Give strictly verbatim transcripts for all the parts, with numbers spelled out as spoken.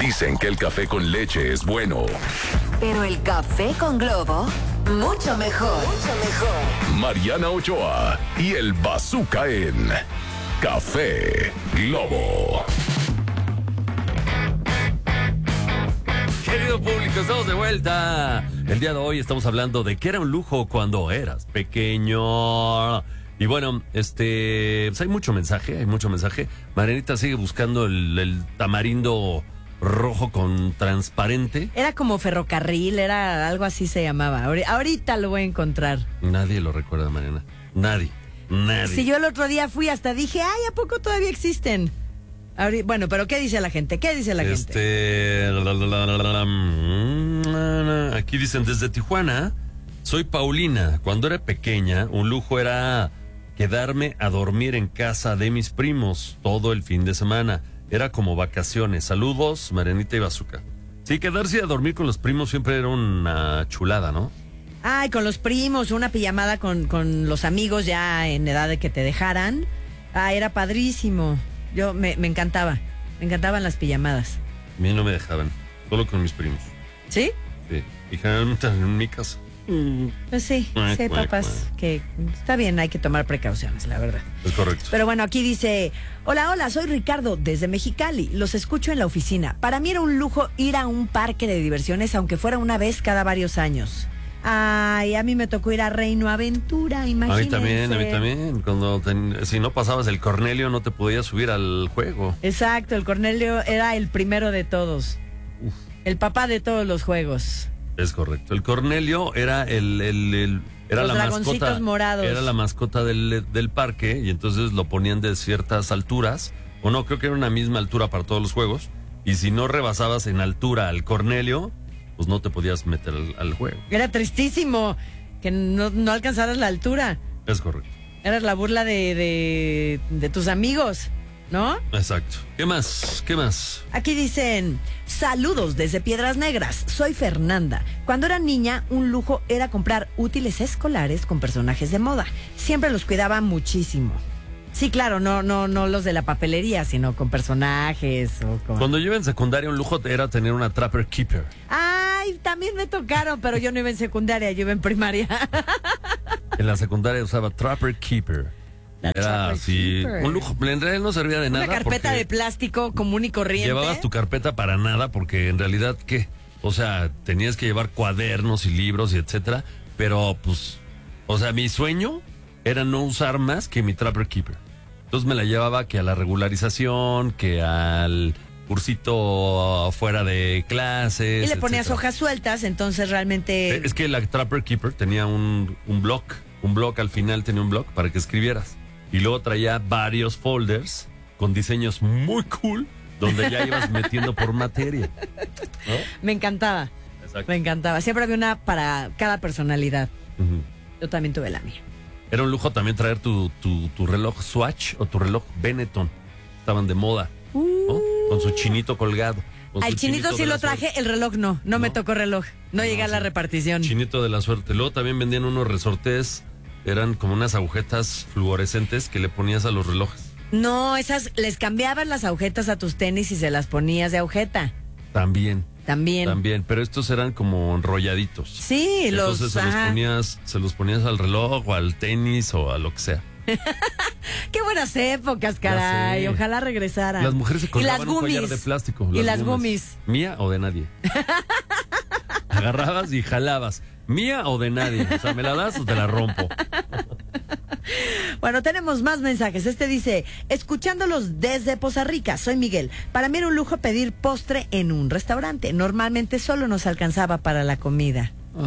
Dicen que el café con leche es bueno. Pero el café con Globo, mucho mejor. Mucho mejor. Mariana Ochoa y el Bazooka en Café Globo. Querido público, estamos de vuelta. El día de hoy estamos hablando de que era un lujo cuando eras pequeño. Y bueno, este, pues hay mucho mensaje, hay mucho mensaje. Marianita sigue buscando el, el tamarindo rojo con transparente. Era como ferrocarril, era algo así se llamaba. Ahorita lo voy a encontrar. Nadie lo recuerda, Mariana. Nadie, nadie. Si yo el otro día fui, hasta dije, ay, ¿a poco todavía existen? Ahorita, bueno, pero ¿qué dice la gente? ¿Qué dice la este, gente? La, la, la, la, la, aquí dicen, desde Tijuana, soy Paulina. Cuando era pequeña, un lujo era quedarme a dormir en casa de mis primos todo el fin de semana. Era como vacaciones. Saludos, Marianita y Bazooka. Sí, quedarse a dormir con los primos siempre era una chulada, ¿no? Ay, con los primos, una pijamada con, con los amigos ya en edad de que te dejaran. Ah, era padrísimo. Yo me, me encantaba. Me encantaban las pijamadas. A mí no me dejaban, solo con mis primos. ¿Sí? Sí, y generalmente en mi casa. Pues sí, Cuac, sí, cuac, papás, cuac. que está bien, hay que tomar precauciones, la verdad. Es correcto. Pero bueno, aquí dice, hola, hola, soy Ricardo desde Mexicali, los escucho en la oficina. Para mí era un lujo ir a un parque de diversiones, aunque fuera una vez cada varios años. Ay, a mí me tocó ir a Reino Aventura, A imagínense. mí también, a mí también. Cuando ten- si no pasabas el Cornelio no te podías subir al juego. Exacto, el Cornelio era el primero de todos. Uf. El papá de todos los juegos. Es correcto. El Cornelio era el, el, el- era Los la dragoncitos mascota, morados. era la mascota del, del parque y entonces lo ponían de ciertas alturas, o no, creo que era una misma altura para todos los juegos, y si no rebasabas en altura al Cornelio, pues no te podías meter al, al juego. Era tristísimo que no, no alcanzaras la altura. Es correcto. Eras la burla de, de, de tus amigos, ¿no? Exacto. ¿Qué más? ¿Qué más? Aquí dicen, saludos desde Piedras Negras, soy Fernanda. Cuando era niña, un lujo era comprar útiles escolares con personajes de moda. Siempre los cuidaba muchísimo. Sí, claro, no, no, no los de la papelería, sino con personajes o con... Cuando yo iba en secundaria, un lujo era tener una Trapper Keeper. Ay, también me tocaron, pero yo no iba en secundaria, yo iba en primaria. En la secundaria usaba Trapper Keeper. La Era Trapper así, Keeper. un lujo. En realidad no servía de nada. Una carpeta porque de plástico común y corriente. llevabas tu carpeta para nada, porque en realidad, ¿qué? O sea, tenías que llevar cuadernos y libros y etcétera. Pero, pues, o sea, mi sueño era no usar más que mi Trapper Keeper. Entonces me la llevaba que a la regularización, que al cursito fuera de clases. Y le ponías etcétera. hojas sueltas, entonces realmente... Eh, Es que la Trapper Keeper tenía un, un block, un block al final tenía un block para que escribieras. Y luego traía varios folders con diseños muy cool, donde ya ibas metiendo por materia. ¿No? Me encantaba, Exacto. me encantaba. Siempre había una para cada personalidad. Ujú. Yo también tuve la mía. Era un lujo también traer tu, tu, tu reloj Swatch o tu reloj Benetton. Estaban de moda, ¿no? Con su chinito colgado. con Al su chinito sí de lo la traje, suerte. el reloj no. No, me No. tocó reloj. No, No, llegué a la sí. repartición. Chinito de la suerte. Luego también vendían unos resortes, eran como unas agujetas fluorescentes que le ponías a los relojes. No, esas les cambiabas las agujetas a tus tenis y se las ponías de agujeta. También. También. También, pero estos eran como enrolladitos. Sí, los... Entonces se los ajá. ponías, se los ponías al reloj o al tenis o a lo que sea. Qué buenas épocas, caray. sé. Ojalá regresaran. Las mujeres se Y las colgaban un collar gummies. de plástico. Y las gummies. ¿Mía o de nadie? Agarrabas y jalabas. ¿Mía o de nadie? O sea, ¿me la das o te la rompo? Bueno, tenemos más mensajes. Este dice, escuchándolos desde Poza Rica, soy Miguel. Para mí era un lujo pedir postre en un restaurante. Normalmente solo nos alcanzaba para la comida.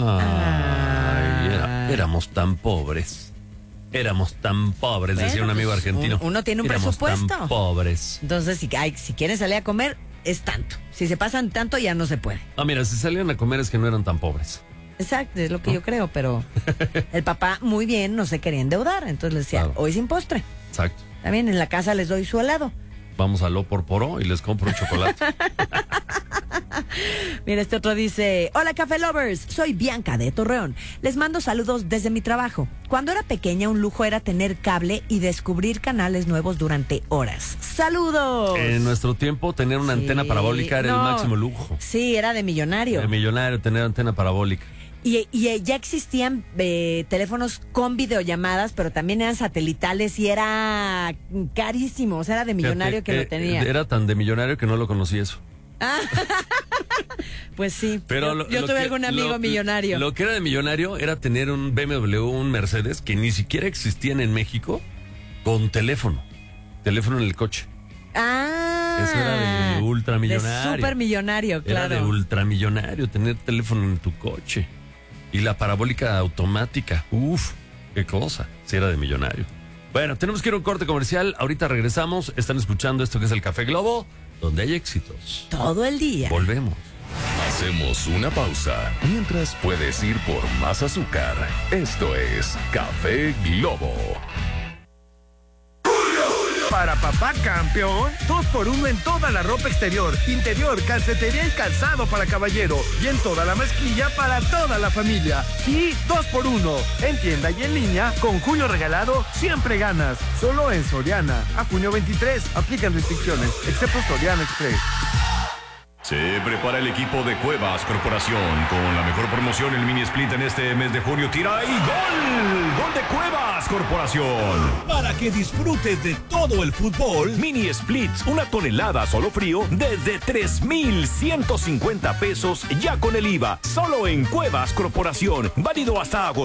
Ay, era- éramos tan pobres. Éramos tan pobres, decía Bueno, un amigo pues, argentino. un- uno tiene un Éramos presupuesto. tan pobres. Entonces, si, ay, si quieren salir a comer, es tanto. Si se pasan tanto, ya no se puede. Ah, mira, si salían a comer es que no eran tan pobres. Exacto, es lo que yo creo, pero el papá muy bien no se quería endeudar. Entonces le decía, Claro. hoy sin postre. Exacto. También en la casa les doy su helado. Vamos a Lo por Poró y les compro un chocolate. Mira, este otro dice, hola Café Lovers, soy Bianca de Torreón. Les mando saludos desde mi trabajo. Cuando era pequeña, un lujo era tener cable y descubrir canales nuevos durante horas. ¡Saludos! En nuestro tiempo, tener una Sí, antena parabólica era no. el máximo lujo. Sí, era de millonario. El millonario, tener antena parabólica. Y, y ya existían eh, teléfonos con videollamadas, pero también eran satelitales y era carísimo. O sea, era de millonario Fíjate, que eh, lo tenía. Era tan de millonario que no lo conocí eso. Pues sí. Pero yo lo- yo lo tuve que- algún amigo lo- millonario. Lo que era de millonario era tener un B M W, un Mercedes, que ni siquiera existían en México, con teléfono. Teléfono en el coche. Ah. Eso era de ultramillonario. De supermillonario, claro. Era de ultramillonario tener teléfono en tu coche. Y la parabólica automática. Uf, qué cosa. Si era de millonario. Bueno, tenemos que ir a un corte comercial. Ahorita regresamos. Están escuchando esto que es el Café Globo, donde hay éxitos. Todo el día. Volvemos. Hacemos una pausa mientras puedes ir por más azúcar. Esto es Café Globo. Para papá campeón, dos por uno en toda la ropa exterior, interior, calcetería y calzado para caballero. Y en toda la mezclilla para toda la familia. Sí, dos por uno. En tienda y en línea, con Julio regalado, siempre ganas. Solo en Soriana. A junio veintitrés, aplican restricciones, excepto Soriana Express. Se prepara el equipo de Cuevas Corporación con la mejor promoción, el mini split en este mes de junio. Tira y gol. Gol de Cuevas Corporación. Para que disfrutes de todo el fútbol, Mini splits, una tonelada solo frío desde tres mil ciento cincuenta pesos ya con el I V A. Solo en Cuevas Corporación. Válido hasta agotar.